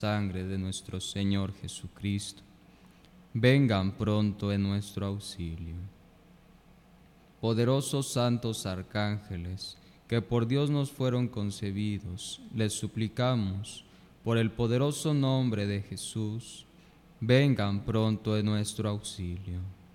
sangre de nuestro Señor Jesucristo, vengan pronto en nuestro auxilio. Poderosos santos arcángeles, que por Dios nos fueron concebidos, les suplicamos, por el poderoso nombre de Jesús, vengan pronto en nuestro auxilio.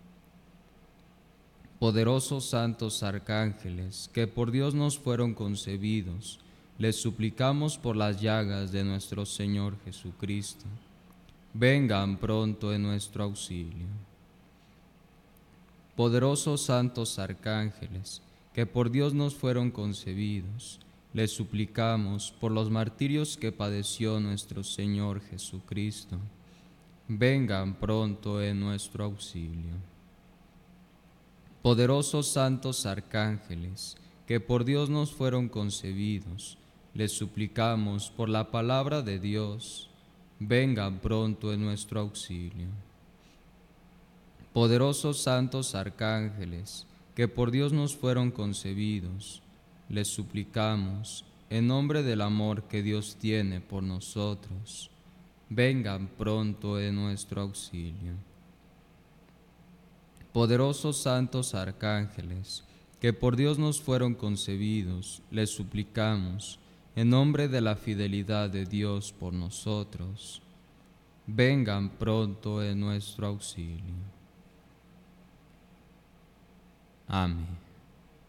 Poderosos santos arcángeles, que por Dios nos fueron concebidos, les suplicamos por las llagas de nuestro Señor Jesucristo, vengan pronto en nuestro auxilio. Poderosos santos arcángeles, que por Dios nos fueron concebidos, les suplicamos por los martirios que padeció nuestro Señor Jesucristo, vengan pronto en nuestro auxilio. Poderosos santos arcángeles, que por Dios nos fueron concebidos, les suplicamos por la palabra de Dios, vengan pronto en nuestro auxilio. Poderosos santos arcángeles, que por Dios nos fueron concebidos, les suplicamos, en nombre del amor que Dios tiene por nosotros, vengan pronto en nuestro auxilio. Poderosos santos arcángeles, que por Dios nos fueron concebidos, les suplicamos, en nombre de la fidelidad de Dios por nosotros, vengan pronto en nuestro auxilio. Amén.